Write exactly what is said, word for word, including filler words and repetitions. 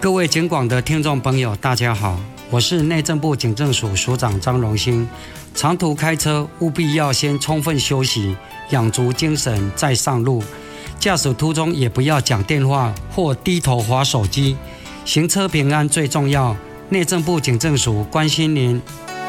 各位警广的听众朋友，大家好，我是内政部警政署署长张荣兴。长途开车务必要先充分休息，养足精神再上路。驾驶途中也不要讲电话或低头滑手机。行车平安最重要，内政部警政署关心您。